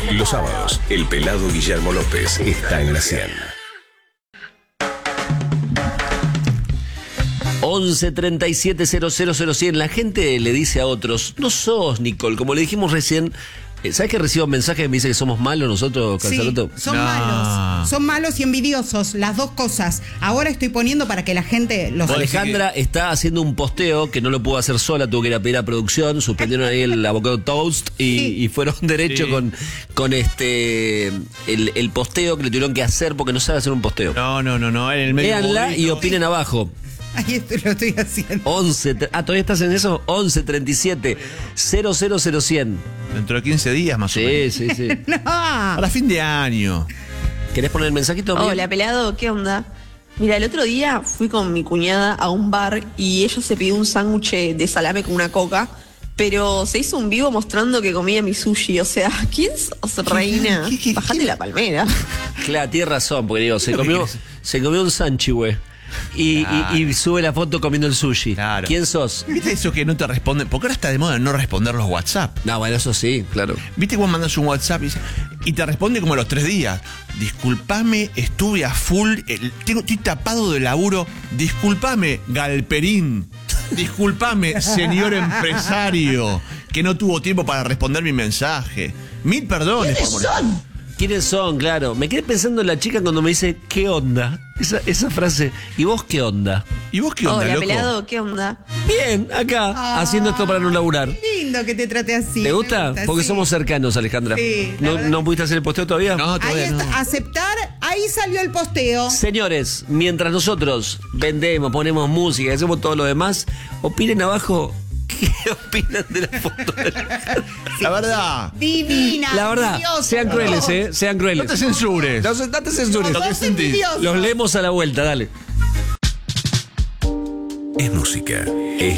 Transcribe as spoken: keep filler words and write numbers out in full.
Los sábados, el pelado Guillermo López está en la cien. once treinta y siete cero cero cero cien. La gente le dice a otros, no sos Nicole, como le dijimos recién. ¿Sabes que recibo mensajes que me dicen que somos malos nosotros, Calzaroto? Sí, son no. malos. Son malos y envidiosos, las dos cosas. Ahora estoy poniendo para que la gente los... Alejandra que... está haciendo un posteo que no lo pudo hacer sola, tuvo que ir a pedir a producción, suspendieron ahí el avocado toast y, sí. y fueron derecho sí. con, con este el, el posteo que le tuvieron que hacer porque no sabe hacer un posteo. No, no, no, no. En el medio Léanla y opinen abajo. Ahí estoy, lo estoy haciendo. once, ah, ¿todavía estás en eso? once treinta y siete cero cero cero cien. Dentro de quince días más sí, o menos. Sí, sí, sí. No. Para fin de año. ¿Querés poner el mensajito? Hola, pelado, ¿qué onda? Mira, el otro día fui con mi cuñada a un bar y ella se pidió un sándwich de salame con una coca, pero se hizo un vivo mostrando que comía mi sushi. O sea, ¿quién sos, reina? ¿Qué, qué, Bajate qué? la palmera. Claro, tienes razón, porque digo, se comió, se comió un sanchi, güey. Y, claro. y, y sube la foto comiendo el sushi. Claro. ¿Quién sos? ¿Viste eso que no te responden? Porque ahora está de moda no responder los WhatsApp. No, bueno, eso sí, claro. ¿Viste cuando mandas un WhatsApp y, y te responde como a los tres días? Disculpame, estuve a full, el, tengo, estoy tapado de laburo. Disculpame, Galperín. Disculpame, señor empresario, que no tuvo tiempo para responder mi mensaje. Mil perdones. ¿Quiénes son? ¿Quiénes son? Claro. Me quedé pensando en la chica cuando me dice, ¿qué onda? Esa, esa frase. ¿Y vos qué onda? ¿Y vos qué onda, Hola, loco? pelado, ¿qué onda? Bien, acá, ah, haciendo esto para no laburar. Qué lindo que te trate así. ¿Te gusta? gusta Porque sí. somos cercanos, Alejandra. Sí, ¿No, ¿No pudiste hacer el posteo todavía? No, todavía ahí está, no. aceptar, ahí salió el posteo. Señores, mientras nosotros vendemos, ponemos música y hacemos todo lo demás, opinen abajo. ¿Qué opinan de la foto? La verdad. Divina. La verdad. Envidioso. Sean crueles, ¿eh? Sean crueles. No te censures. No, no te censures. No, Lo que Los leemos a la vuelta, dale. Es música. Es